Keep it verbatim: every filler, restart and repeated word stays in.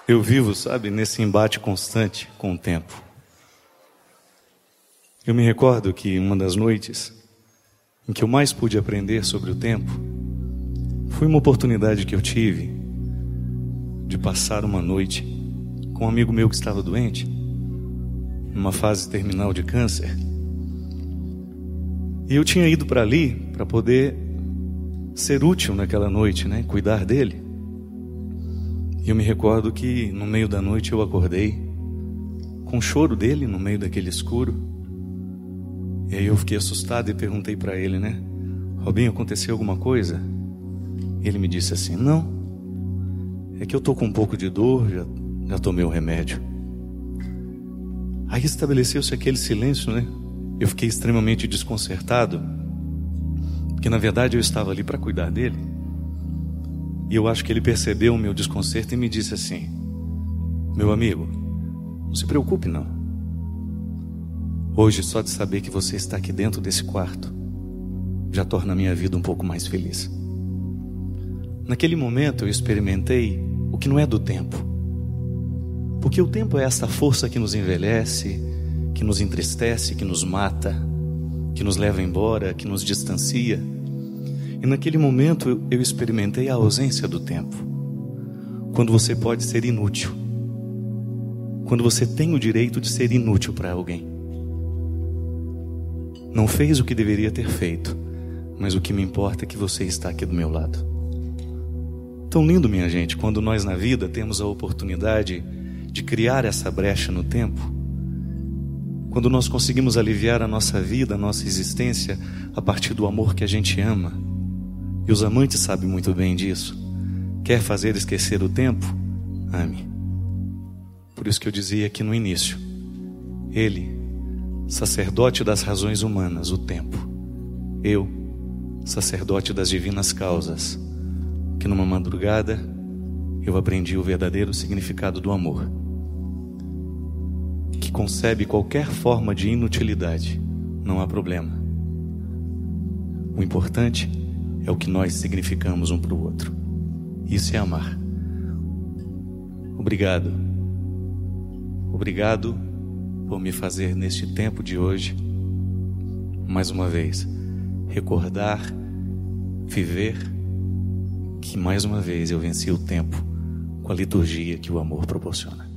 Eu vivo, sabe, nesse embate constante com o tempo. Eu me recordo que uma das noites em que eu mais pude aprender sobre o tempo foi uma oportunidade que eu tive de passar uma noite com um amigo meu que estava doente, numa fase terminal de câncer. E eu tinha ido para ali para poder ser útil naquela noite, né? Cuidar dele. E eu me recordo que no meio da noite eu acordei com o choro dele no meio daquele escuro. E aí eu fiquei assustado e perguntei para ele, né? Robinho, aconteceu alguma coisa? E ele me disse assim, não, é que eu tô com um pouco de dor, já, já tomei o remédio. Aí estabeleceu-se aquele silêncio, né? Eu fiquei extremamente desconcertado, porque na verdade eu estava ali para cuidar dele. E eu acho que ele percebeu o meu desconcerto e me disse assim, meu amigo, não se preocupe não. Hoje só de saber que você está aqui dentro desse quarto já torna a minha vida um pouco mais feliz. Naquele momento eu experimentei o que não é do tempo. Porque o tempo é essa força que nos envelhece, que nos entristece, que nos mata, que nos leva embora, que nos distancia. E naquele momento eu experimentei a ausência do tempo. Quando você pode ser inútil. Quando você tem o direito de ser inútil para alguém. Não fez o que deveria ter feito, mas o que me importa é que você está aqui do meu lado. Tão lindo, minha gente, quando nós na vida temos a oportunidade de criar essa brecha no tempo. Quando nós conseguimos aliviar a nossa vida, a nossa existência, a partir do amor que a gente ama. E os amantes sabem muito bem disso. Quer fazer esquecer o tempo? Ame. Por isso que eu dizia aqui no início. Ele, sacerdote das razões humanas, o tempo. Eu, sacerdote das divinas causas. Que numa madrugada eu aprendi o verdadeiro significado do amor. Que concebe qualquer forma de inutilidade. Não há problema. O importante é o que nós significamos um para o outro. Isso é amar. Obrigado. Obrigado por me fazer neste tempo de hoje, mais uma vez, recordar, viver, que mais uma vez eu venci o tempo com a liturgia que o amor proporciona.